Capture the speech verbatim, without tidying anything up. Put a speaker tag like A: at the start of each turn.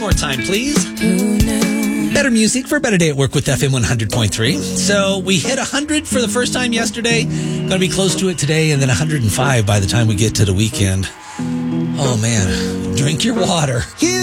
A: more time, please. Better music for a better day at work with F M one hundred point three. So we hit one hundred for the first time yesterday. Going to be close to it today, and then one hundred five by the time we get to the weekend. Oh, man. Drink your water.